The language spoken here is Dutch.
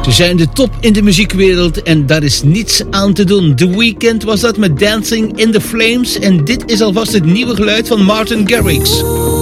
Ze zijn de top in de muziekwereld en daar is niets aan te doen. The Weeknd was dat met Dancing in the Flames en dit is alvast het nieuwe geluid van Martin Garrix.